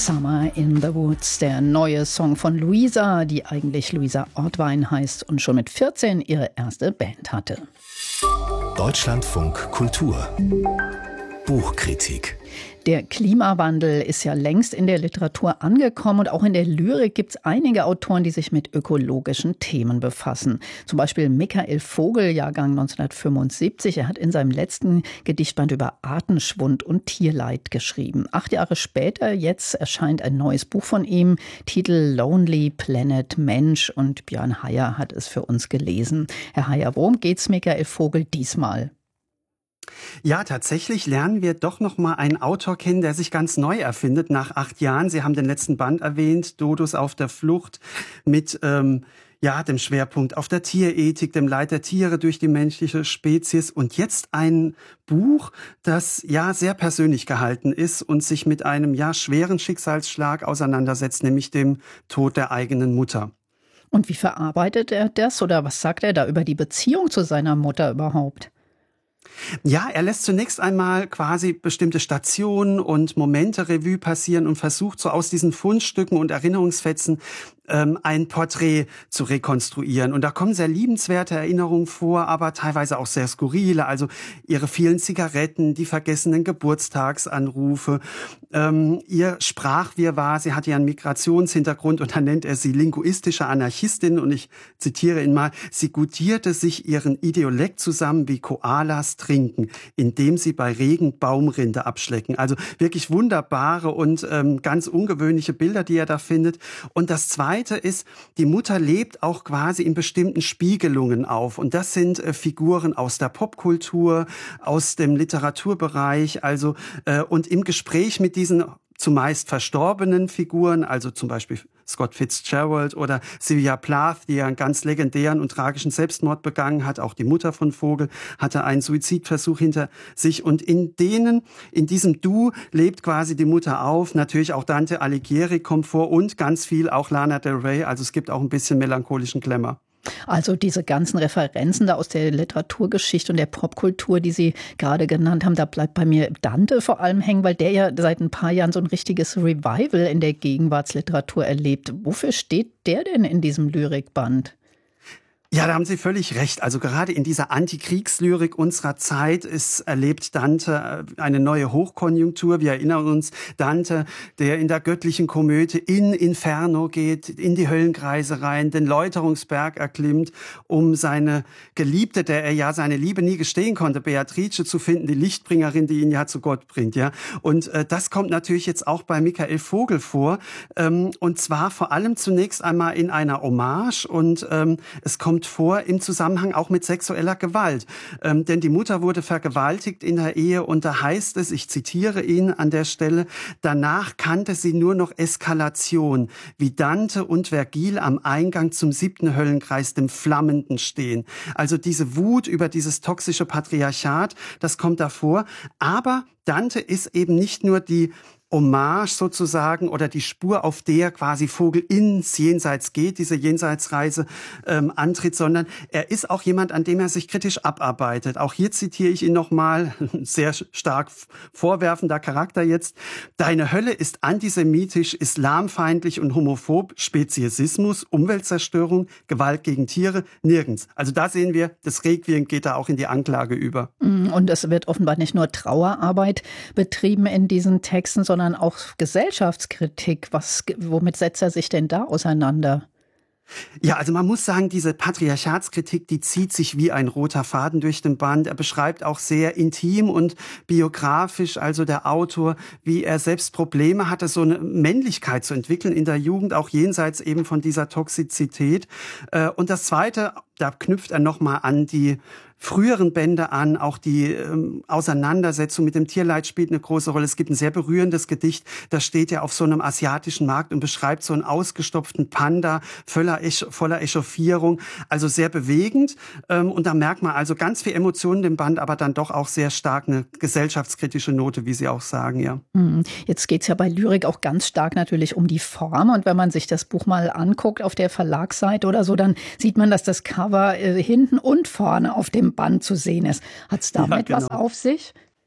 Summer in the Woods, der neue Song von Luisa, die eigentlich Luisa Ortwein heißt und schon mit 14 ihre erste Band hatte. Deutschlandfunk Kultur Buchkritik. Der Klimawandel ist ja längst in der Literatur angekommen und auch in der Lyrik gibt es einige Autoren, die sich mit ökologischen Themen befassen. Zum Beispiel Michael Vogel, Jahrgang 1975. Er hat in seinem letzten Gedichtband über Artenschwund und Tierleid geschrieben. 8 Jahre später, jetzt erscheint ein neues Buch von ihm, Titel Lonely Planet Mensch, und Björn Heyer hat es für uns gelesen. Herr Heyer, worum geht's Michael Vogel diesmal? Ja, tatsächlich lernen wir doch noch mal einen Autor kennen, der sich ganz neu erfindet nach 8 Jahren. Sie haben den letzten Band erwähnt, Dodos auf der Flucht, mit dem Schwerpunkt auf der Tierethik, dem Leid der Tiere durch die menschliche Spezies. Und jetzt ein Buch, das ja sehr persönlich gehalten ist und sich mit einem schweren Schicksalsschlag auseinandersetzt, nämlich dem Tod der eigenen Mutter. Und wie verarbeitet er das oder was sagt er da über die Beziehung zu seiner Mutter überhaupt? Ja, er lässt zunächst einmal quasi bestimmte Stationen und Momente Revue passieren und versucht so aus diesen Fundstücken und Erinnerungsfetzen ein Porträt zu rekonstruieren. Und da kommen sehr liebenswerte Erinnerungen vor, aber teilweise auch sehr skurrile. Also ihre vielen Zigaretten, die vergessenen Geburtstagsanrufe, ihr Sprachwirrwarr. Sie hatte ja einen Migrationshintergrund und dann nennt er sie linguistische Anarchistin. Und ich zitiere ihn mal: Sie gutierte sich ihren Idiolekt zusammen wie Koalas trinken, indem sie bei Regen Baumrinde abschlecken. Also wirklich wunderbare und ganz ungewöhnliche Bilder, die er da findet. Und das Zweite ist, die Mutter lebt auch quasi in bestimmten Spiegelungen auf. Und das sind Figuren aus der Popkultur, aus dem Literaturbereich, und im Gespräch mit diesen zumeist verstorbenen Figuren, also zum Beispiel Scott Fitzgerald oder Sylvia Plath, die ja einen ganz legendären und tragischen Selbstmord begangen hat. Auch die Mutter von Vogel hatte einen Suizidversuch hinter sich. Und in diesem Duo lebt quasi die Mutter auf. Natürlich auch Dante Alighieri kommt vor und ganz viel auch Lana Del Rey. Also es gibt auch ein bisschen melancholischen Glamour. Also diese ganzen Referenzen da aus der Literaturgeschichte und der Popkultur, die Sie gerade genannt haben, da bleibt bei mir Dante vor allem hängen, weil der ja seit ein paar Jahren so ein richtiges Revival in der Gegenwartsliteratur erlebt. Wofür steht der denn in diesem Lyrikband? Ja, da haben Sie völlig recht. Also gerade in dieser Antikriegslyrik unserer Zeit erlebt Dante eine neue Hochkonjunktur. Wir erinnern uns, Dante, der in der göttlichen Komödie in Inferno geht, in die Höllenkreise rein, den Läuterungsberg erklimmt, um seine Geliebte, der er ja seine Liebe nie gestehen konnte, Beatrice zu finden, die Lichtbringerin, die ihn ja zu Gott bringt. Ja, und das kommt natürlich jetzt auch bei Michael Vogel vor. Und zwar vor allem zunächst einmal in einer Hommage und es kommt vor im Zusammenhang auch mit sexueller Gewalt. Denn die Mutter wurde vergewaltigt in der Ehe und da heißt es, ich zitiere ihn an der Stelle: Danach kannte sie nur noch Eskalation, wie Dante und Vergil am Eingang zum 7. Höllenkreis, dem Flammenden, stehen. Also diese Wut über dieses toxische Patriarchat, das kommt davor. Aber Dante ist eben nicht nur die Hommage sozusagen oder die Spur, auf der quasi Vogel ins Jenseits geht, diese Jenseitsreise antritt, sondern er ist auch jemand, an dem er sich kritisch abarbeitet. Auch hier zitiere ich ihn nochmal, sehr stark vorwerfender Charakter jetzt: Deine Hölle ist antisemitisch, islamfeindlich und homophob, Speziesismus, Umweltzerstörung, Gewalt gegen Tiere, nirgends. Also da sehen wir, das Requiem geht da auch in die Anklage über. Und es wird offenbar nicht nur Trauerarbeit betrieben in diesen Texten, sondern auch Gesellschaftskritik. Womit setzt er sich denn da auseinander? Ja, also man muss sagen, diese Patriarchatskritik, die zieht sich wie ein roter Faden durch den Band. Er beschreibt auch sehr intim und biografisch, also der Autor, wie er selbst Probleme hatte, so eine Männlichkeit zu entwickeln in der Jugend, auch jenseits eben von dieser Toxizität. Und das Zweite, da knüpft er nochmal an die früheren Bände an, auch die Auseinandersetzung mit dem Tierleid spielt eine große Rolle. Es gibt ein sehr berührendes Gedicht, da steht er auf so einem asiatischen Markt und beschreibt so einen ausgestopften Panda voller Echauffierung, also sehr bewegend. Und da merkt man also ganz viel Emotionen im Band, aber dann doch auch sehr stark eine gesellschaftskritische Note, wie Sie auch sagen, ja. Jetzt geht's ja bei Lyrik auch ganz stark natürlich um die Form, und wenn man sich das Buch mal anguckt auf der Verlagsseite oder so, dann sieht man, dass das Cover hinten und vorne auf dem Band zu sehen ist. Hat es damit was auf sich?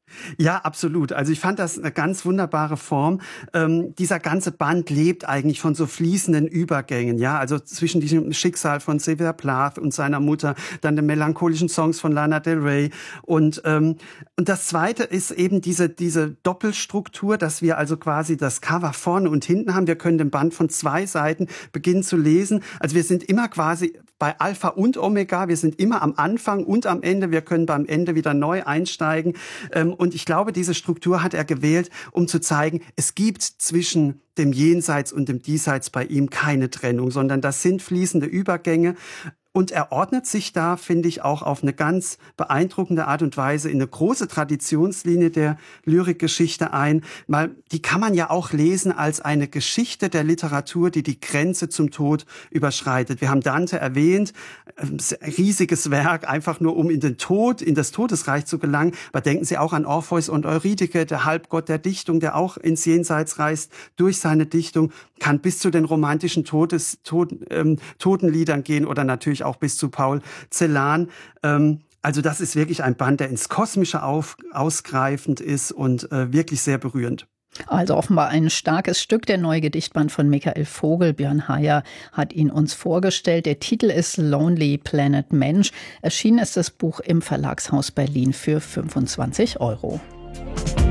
Ja, absolut. Also ich fand das eine ganz wunderbare Form. Dieser ganze Band lebt eigentlich von so fließenden Übergängen, ja, also zwischen diesem Schicksal von Sylvia Plath und seiner Mutter, dann den melancholischen Songs von Lana Del Rey und das Zweite ist eben diese Doppelstruktur, dass wir also quasi das Cover vorne und hinten haben. Wir können den Band von 2 Seiten beginnen zu lesen. Also wir sind immer quasi bei Alpha und Omega. Wir sind immer am Anfang und am Ende. Wir können beim Ende wieder neu einsteigen. Und ich glaube, diese Struktur hat er gewählt, um zu zeigen, es gibt zwischen dem Jenseits und dem Diesseits bei ihm keine Trennung, sondern das sind fließende Übergänge. Und er ordnet sich da, finde ich, auch auf eine ganz beeindruckende Art und Weise in eine große Traditionslinie der Lyrikgeschichte ein. Weil die kann man ja auch lesen als eine Geschichte der Literatur, die die Grenze zum Tod überschreitet. Wir haben Dante erwähnt, riesiges Werk, einfach nur um in den Tod, in das Todesreich zu gelangen. Aber denken Sie auch an Orpheus und Eurydike, der Halbgott der Dichtung, der auch ins Jenseits reist durch seine Dichtung, kann bis zu den romantischen Totenliedern gehen oder natürlich auch bis zu Paul Celan. Also das ist wirklich ein Band, der ins Kosmische ausgreifend ist und wirklich sehr berührend. Also offenbar ein starkes Stück, der neue Gedichtband von Michael Vogel. Björn Hayer hat ihn uns vorgestellt. Der Titel ist Lonely Planet Mensch. Erschienen ist das Buch im Verlagshaus Berlin für 25 €.